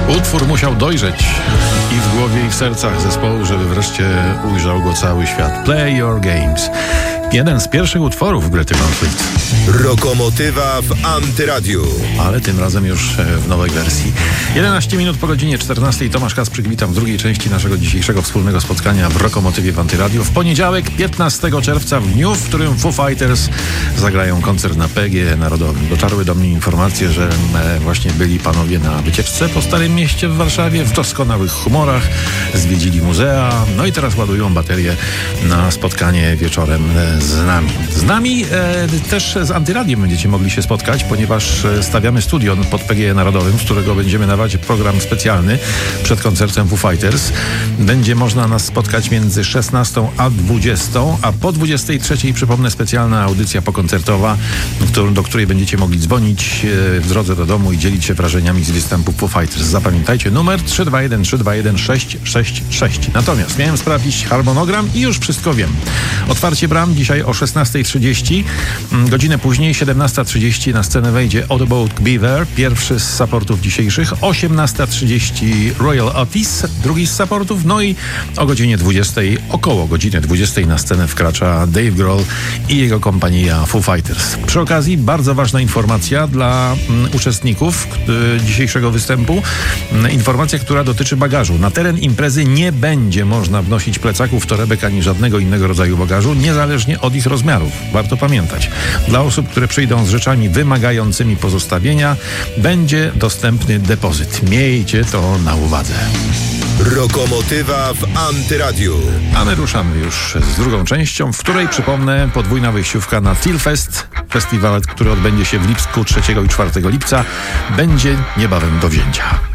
Utwór musiał dojrzeć i w głowie, i w sercach zespołu, żeby wreszcie ujrzał go cały świat. Play Your Games. Jeden z pierwszych utworów Grety Van Fleet. Rokomotywa w Antyradiu. Ale tym razem już w nowej wersji. 11 minut po godzinie 14. Tomasz Kasprzyk, witam w drugiej części naszego dzisiejszego wspólnego spotkania w Rokomotywie w Antyradiu. W poniedziałek, 15 czerwca, w dniu, w którym Foo Fighters zagrają koncert na PGE Narodowym. Dotarły do mnie informacje, że właśnie byli panowie na wycieczce po Starym Mieście w Warszawie, w doskonałych humorach, zwiedzili muzea, no i teraz ładują baterię na spotkanie wieczorem z nami. Z nami też z Antyradiem będziecie mogli się spotkać, ponieważ stawiamy studio pod PGE Narodowym, z którego będziemy nadawać program specjalny przed koncertem Foo Fighters. Będzie można nas spotkać między 16 a 20, a po 23 przypomnę specjalna audycja pokoncertowa, do której będziecie mogli dzwonić w drodze do domu i dzielić się wrażeniami z występów Foo Fighters. Zapamiętajcie numer 321 321 666. Natomiast miałem sprawdzić harmonogram i już wszystko wiem. Otwarcie bram dzisiaj o 16:30. Godzinę później, 17:30, na scenę wejdzie Oddboat Beaver, pierwszy z supportów dzisiejszych. 18:30 Royal Otis, drugi z supportów. No i o godzinie 20, około godziny 20 na scenę wkracza Dave Grohl i jego kompania Foo Fighters. Przy okazji bardzo ważna informacja dla uczestników dzisiejszego występu. Informacja, która dotyczy bagażu. Na teren imprezy nie będzie można wnosić plecaków, torebek ani żadnego innego rodzaju bagażu, niezależnie od ich rozmiarów. Warto pamiętać. Dla osób, które przyjdą z rzeczami wymagającymi pozostawienia, będzie dostępny depozyt. Miejcie to na uwadze. Rokomotywa w Antyradiu. A my ruszamy już z drugą częścią, w której, przypomnę, podwójna wyjściówka na Tilfest, festiwal, który odbędzie się w Lipsku 3 i 4 lipca, będzie niebawem do wzięcia.